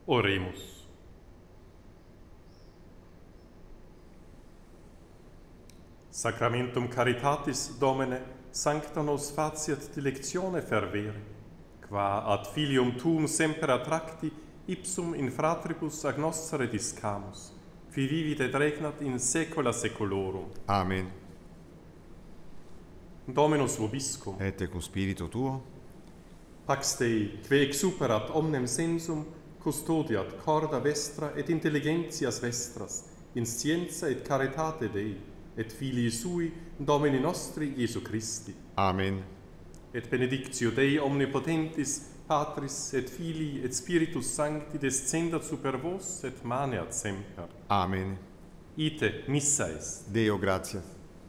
Oremus. Sacramentum caritatis Domine, sancta nos faciat dilectione fervere, qua ad filium tuum semper attracti, ipsum in fratribus ad nostre discamus, qui vivit et regnat in saecula saeculorum. Amen. Dominus vobiscum, Et cum spiritu tuo, pax Dei, que exuperat omnem sensum, custodiat corda vestra et intelligentias vestras, in scienza et caritate Dei, et Filii Sui, Domini nostri Iesu Christi. Amen. Et benedictio Dei omnipotentis, Patris et Filii et Spiritus Sancti descendat super vos et maneat semper. Amen. Ite missa est. Deo gratias.